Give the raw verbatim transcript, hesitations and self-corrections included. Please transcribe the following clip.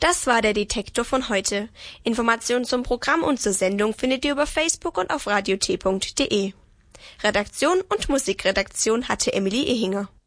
Das war der Detektor von heute. Informationen zum Programm und zur Sendung findet ihr über Facebook und auf radio t punkt de. Redaktion und Musikredaktion hatte Emily Ehinger.